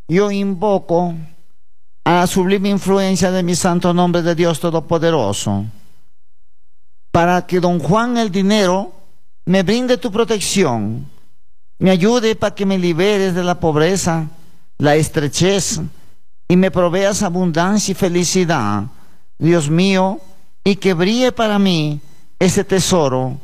yo invoco a la sublime influencia de mi santo nombre de Dios Todopoderoso, para que don Juan el dinero me brinde tu protección, me ayude para que me liberes de la pobreza, la estrechez, y me proveas abundancia y felicidad, Dios mío, y que brille para mí ese tesoro,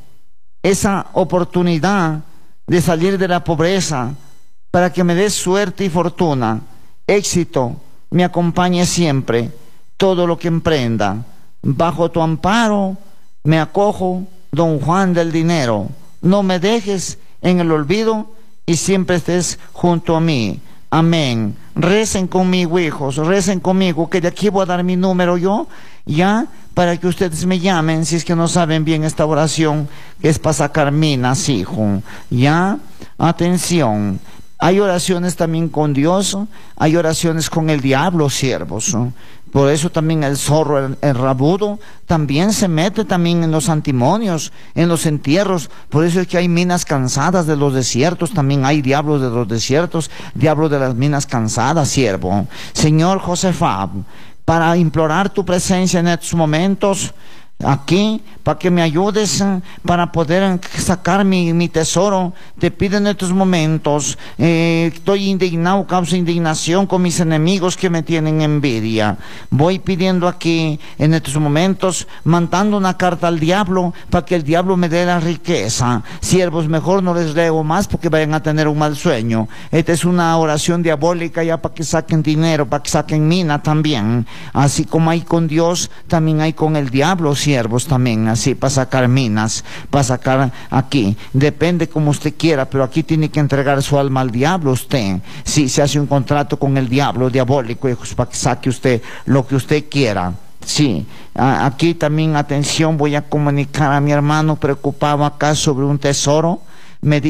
esa oportunidad de salir de la pobreza, para que me des suerte y fortuna, éxito, me acompañe siempre, todo lo que emprenda. Bajo tu amparo me acojo, don Juan del dinero. No me dejes en el olvido y siempre estés junto a mí. Amén. Recen conmigo, hijos, recen conmigo, que de aquí voy a dar mi número yo, ya, para que ustedes me llamen, si es que no saben bien esta oración, que es para sacar minas, hijo. Ya, atención. Hay oraciones también con Dios, hay oraciones con el diablo, siervos. Por eso también el zorro, el rabudo, también se mete también en los antimonios, en los entierros. Por eso es que hay minas cansadas de los desiertos, también hay diablos de los desiertos, diablos de las minas cansadas, siervo. Señor Josafat, para implorar tu presencia en estos momentos, aquí, para que me ayudes para poder sacar mi tesoro. Te pido en estos momentos, estoy indignado, causa indignación con mis enemigos que me tienen envidia. Voy pidiendo aquí en estos momentos, mandando una carta al diablo para que el diablo me dé la riqueza. Siervos, mejor no les leo más porque vayan a tener un mal sueño. Esta es una oración diabólica ya para que saquen dinero, para que saquen mina también. Así como hay con Dios, también hay con el diablo, siervos, también así, para sacar minas, para sacar aquí, depende como usted quiera, pero aquí tiene que entregar su alma al diablo usted. Si se hace un contrato con el diablo diabólico, hijos, para que saque usted lo que usted quiera. Sí, aquí también, atención, voy a comunicar a mi hermano preocupado acá sobre un tesoro. Me